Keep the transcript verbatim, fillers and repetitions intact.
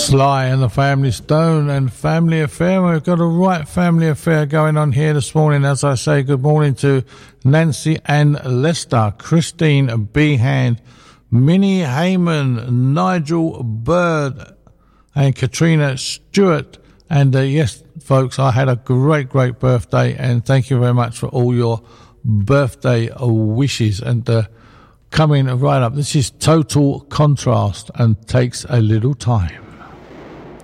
Sly and the Family Stone and Family Affair. We've got a right family affair going on here this morning. As I say, good morning to Nancy and Lester, Christine Behan, Minnie Heyman, Nigel Bird, and Katrina Stewart. And uh, yes, folks, I had a great, great birthday, and thank you very much for all your birthday wishes. And uh, coming right up, this is Total Contrast and Takes a Little Time.